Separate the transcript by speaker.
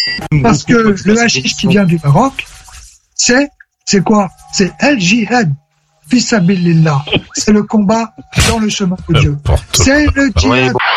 Speaker 1: Parce que le hashish qui vient du Maroc, c'est quoi? C'est el-jihad. Fisabilillah. C'est le combat dans le chemin de Dieu. C'est le djihad.